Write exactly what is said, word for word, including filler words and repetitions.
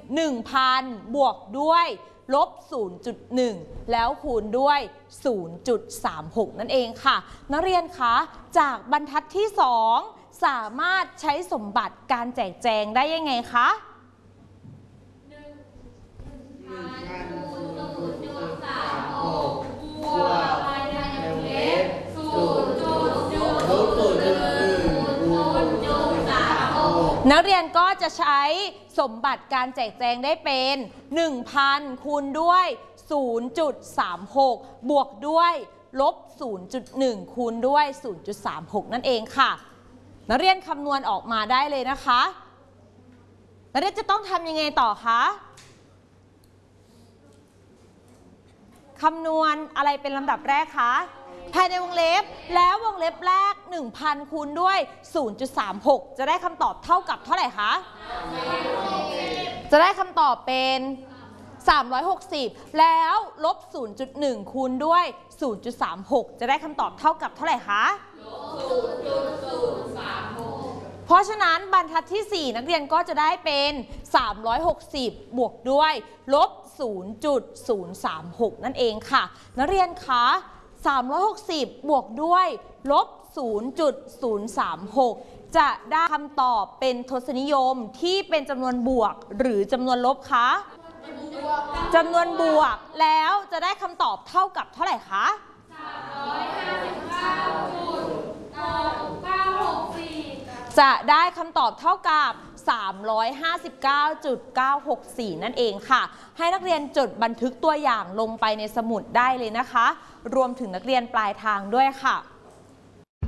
หนึ่งพัน บวกด้วยลบ ศูนย์จุดหนึ่ง แล้วคูณด้วย ศูนย์จุดสามหก นั่นเองค่ะนักเรียนคะจากบรรทัดที่สองสามารถใช้สมบัติการแจกแจงได้ยังไงคะนักเรียนก็จะใช้สมบัติการแจกแจงได้เป็น หนึ่งพัน คูณด้วย ศูนย์จุดสามหก บวกด้วยลบ ศูนย์จุดหนึ่ง คูณด้วย ศูนย์จุดสามหก นั่นเองค่ะนักเรียนคำนวณออกมาได้เลยนะคะนักเรียนจะต้องทำยังไงต่อคะคำนวณอะไรเป็นลำดับแรกคะภายในวงเล็บแล้ววงเล็บแรก หนึ่งพัน คูณด้วย ศูนย์จุดสามหก จะได้คำตอบเท่ากับเท่าไหร่คะจะได้คำตอบเป็นสามร้อยหกสิบแล้วลบ ศูนย์จุดหนึ่ง คูณด้วย ศูนย์จุดสามหก จะได้คำตอบเท่ากับเท่าไหร่คะเพราะฉะนั้นบรรทัดที่สี่นักเรียนก็จะได้เป็นสามร้อยหกสิบบวกด้วยลบ ศูนย์จุดศูนย์สามหก นั่นเองค่ะนักเรียนคะสามร้อยหกสิบบวกด้วยลบ ศูนย์จุดศูนย์สามหก จะได้คำตอบเป็นทศนิยมที่เป็นจำนวนบวกหรือจำนวนลบคะจำนวนบวกแล้วจะได้คำตอบเท่ากับเท่าไหร่คะจะได้คำตอบเท่ากับ สามร้อยห้าสิบเก้าจุดเก้าหกสี่ นั่นเองค่ะให้นักเรียนจดบันทึกตัวอย่างลงไปในสมุดได้เลยนะคะรวมถึงนักเรียนปลายทางด้วยค่ะ